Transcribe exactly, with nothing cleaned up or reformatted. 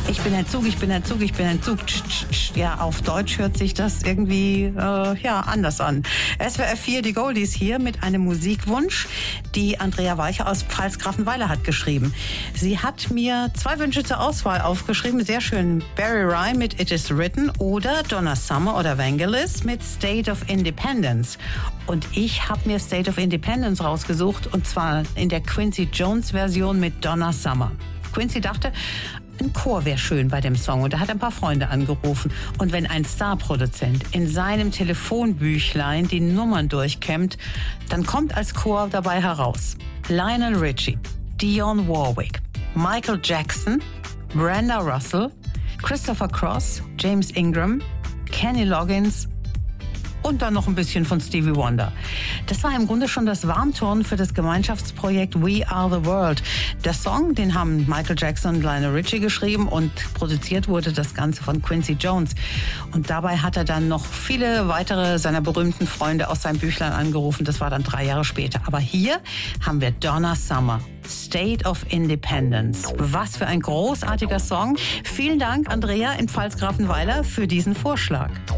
Ich bin ein Zug, ich bin ein Zug, ich bin ein Zug. Ja, auf Deutsch hört sich das irgendwie äh, ja, anders an. S W R vier, die Goldies hier mit einem Musikwunsch, die Andrea Weicher aus Pfalz-Grafenweiler hat geschrieben. Sie hat mir zwei Wünsche zur Auswahl aufgeschrieben. Sehr schön. Barry Ryan mit It Is Written oder Donna Summer oder Vangelis mit State of Independence. Und ich habe mir State of Independence rausgesucht, und zwar in der Quincy Jones Version mit Donna Summer. Quincy dachte, ein Chor wäre schön bei dem Song, und er hat ein paar Freunde angerufen. Und wenn ein Starproduzent in seinem Telefonbüchlein die Nummern durchkämmt, dann kommt als Chor dabei heraus Lionel Richie, Dionne Warwick, Michael Jackson, Brenda Russell, Christopher Cross, James Ingram, Kenny Loggins und dann noch ein bisschen von Stevie Wonder. Das war im Grunde schon das Warmturnen für das Gemeinschaftsprojekt We Are the World. Der Song, den haben Michael Jackson und Lionel Richie geschrieben, und produziert wurde das Ganze von Quincy Jones. Und dabei hat er dann noch viele weitere seiner berühmten Freunde aus seinem Büchlein angerufen. Das war dann drei Jahre später. Aber hier haben wir Donna Summer, State of Independence. Was für ein großartiger Song. Vielen Dank, Andrea in Pfalz-Grafenweiler, für diesen Vorschlag.